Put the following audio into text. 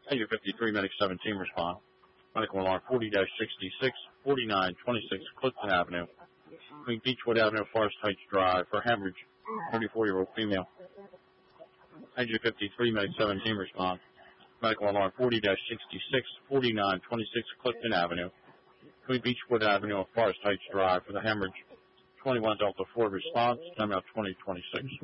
Agent 53, Medic 17, respond. Medical alarm 40-66, 4926 Clifton Avenue, between Beechwood Avenue and Forest Heights Drive, for hemorrhage, 34-year-old female. Agent 53, Medic 17, respond. Medical alarm 40-66, 4926 Clifton Avenue, between Beechwood Avenue and Forest Heights Drive, for the hemorrhage, 21 Delta 4 response, time out 2026.